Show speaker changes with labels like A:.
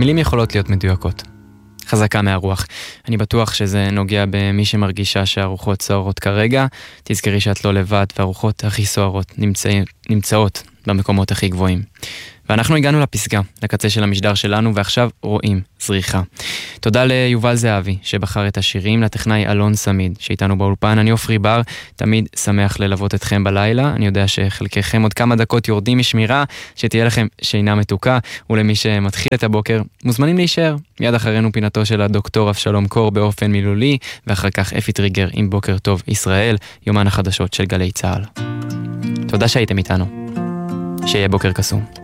A: מילים יכולות להיות מדויקות, חזקה מהרוח. אני בטוח שזה נוגע במי שמרגישה שהרוחות סוערות כרגע. תזכרי שאת לא לבד, והרוחות הכי סוערות נמצאות במקומות הכי גבוהים. ואנחנו הגענו לפסגה, לקצה של המשדר שלנו, ועכשיו רואים זריחה. תודה ליובל זהבי שבחר את השירים, לטכנאי אלון סמיד שאיתנו באולפן. אני אופרי בר, תמיד שמח ללוות אתכם בלילה. אני יודע שחלקכם עוד כמה דקות יורדים משמירה, שתהיה לכם שינה מתוקה, ולמי שמתחיל את הבוקר מוזמנים להישאר. מיד אחרינו פינתו של הדוקטור אבשלום קור באופן מילולי, ואחר כך אפי טריגר עם בוקר טוב ישראל, יומן החדשות של גלי צהל. תודה שהייתם איתנו. שיהיה בוקר קסום.